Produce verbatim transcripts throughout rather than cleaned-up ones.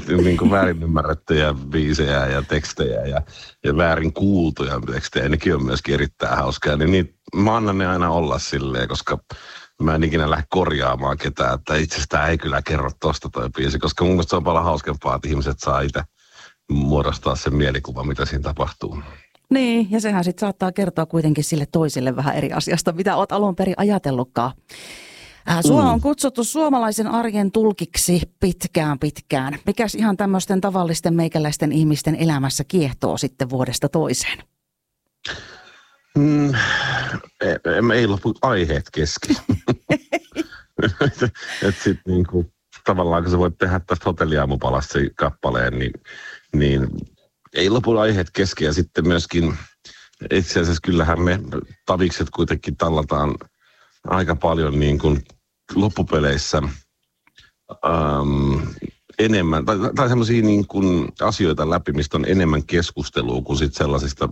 niin kuin väärin ymmärrettyjä biisejä ja tekstejä ja, ja väärin kuultuja tekstejä. Nekin on myöskin erittäin hauskaa. Niin niitä, mä annan ne aina olla silleen, koska mä en ikinä lähde korjaamaan ketään, että itsestään ei kyllä kerro tosta toi biisi, koska mun mielestä se on paljon hauskempaa, että ihmiset saa itse muodostaa sen mielikuva, mitä siinä tapahtuu. Niin, ja sehän sitten saattaa kertoa kuitenkin sille toiselle vähän eri asiasta, mitä oot alun perin ajatellutkaan. Äh, sua on kutsuttu suomalaisen arjen tulkiksi pitkään pitkään. Mikäs ihan tämmöisten tavallisten meikäläisten ihmisten elämässä kiehtoo sitten vuodesta toiseen? Mm, ei, ei lopu aiheet kesken. Että sitten niinku, tavallaan kun sä voit tehdä tästä hotelliaamupalasta kappaleen, niin, niin ei lopu aiheet kesken. Ja sitten myöskin itse asiassa kyllähän me tavikset kuitenkin tallataan aika paljon niin kuin loppupeleissä äm, enemmän, tai, tai semmoisia niin kuin asioita läpi, mistä on enemmän keskustelua kuin sit sellaisista,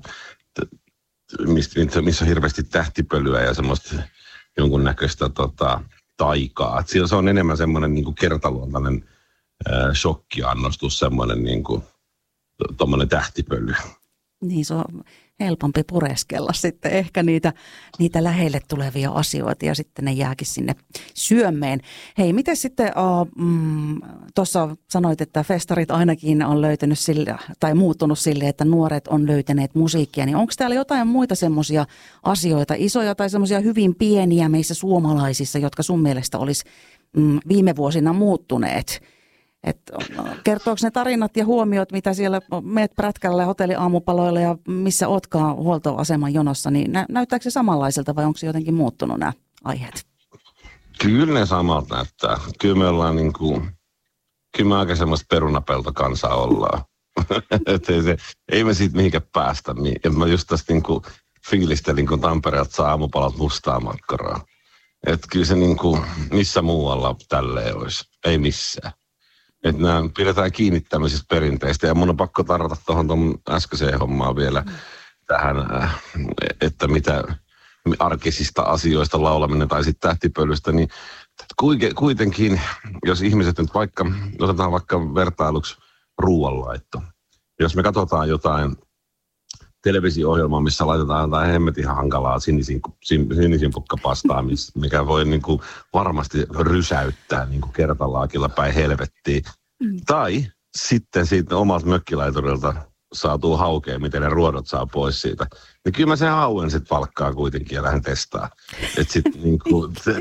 mistä, missä on hirveästi tähtipölyä ja semmoista jonkunnäköistä tota, taikaa. Et se on enemmän semmoinen niin kuin kertaluontainen ää, shokkiannostus, semmoinen niin kuin tommoinen tähtipöly. Niin, se on helpompi pureskella sitten ehkä niitä, niitä lähelle tulevia asioita ja sitten ne jääkin sinne syömeen. Hei, miten sitten, uh, mm, tuossa sanoit, että festarit ainakin on löytänyt sille, tai muuttunut sille, että nuoret on löytäneet musiikkia, niin onko täällä jotain muita semmoisia asioita, isoja tai semmoisia hyvin pieniä meissä suomalaisissa, jotka sun mielestä olisi mm, viime vuosina muuttuneet? Et kertooko ne tarinat ja huomiot, mitä siellä meet prätkällä ja hotelliaamupaloilla ja missä ootkaan huoltoaseman jonossa, niin nä- näyttääkö se samanlaiselta vai onko se jotenkin muuttunut nämä aiheet? Kyllä ne samalta näyttää. Kyllä me ollaan niin kuin, kyllä me aika semmoista perunapeltokansaa ollaan. Et ei, se, ei me siitä mihinkään päästä. Ja mä just tästä niin kuin fiilistelin, kun Tampereelta saa aamupalat mustaa makkaraa. Että kyllä se niin kuin, missä muualla tälleen olisi. Ei missään. Että nämä pidetään kiinni tämmöisistä perinteistä. Ja mun on pakko tarvata tuohon tuon äskeiseen hommaan vielä mm. tähän, että mitä arkisista asioista laulaminen tai sitten tähtipölystä. Niin kuitenkin, jos ihmiset nyt vaikka, otetaan vaikka vertailuksi ruoanlaitto. Jos me katsotaan jotain televisio-ohjelmaa, missä laitetaan jotain hemmetin hankalaa sinisimpukka-pastaa, mikä voi niin kuin varmasti rysäyttää niin kuin kertalaakilla päin helvettiin. Mm. Tai sitten siitä omalta mökkilaiturilta saatuu haukea, miten ne ruodot saa pois siitä. Niin kyllä mä sen hauen sitten palkkaa kuitenkin ja lähden testaa. Että sitten niin kuin, se,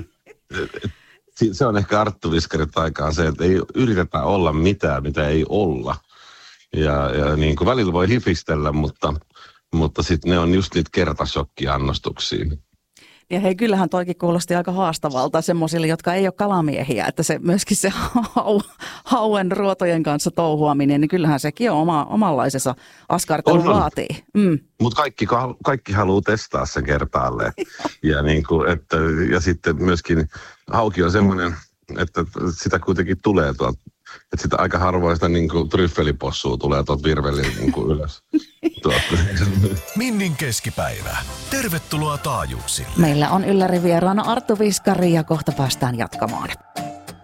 se on ehkä Arttu Viskarit aikaan se, että ei yritetä olla mitään, mitä ei olla. Ja, ja niin kuin välillä voi hifistellä, mutta Mutta sitten ne on just niitä kertasokkiannostuksia. Ja hei, kyllähän toikin kuulosti aika haastavalta semmoisille, jotka ei ole kalamiehiä, että se myöskin se hau, hauen ruotojen kanssa touhuaminen, niin kyllähän sekin on oma, omanlaisensa askartelun vaatii. Mm. Mutta kaikki, kaikki haluaa testaa sen kertaalleen. ja, niin kuin, että, ja sitten myöskin hauki on semmoinen, että sitä kuitenkin tulee tuolta. Että sitä aika harvoin sitä niin kuin tryffelipossua tulee tuolta virvelin niin kuin ylös. Minnin keskipäivä. Tervetuloa taajuuksille. Meillä on ylläri vieraana Arttu Viskari ja kohta päästään jatkamaan.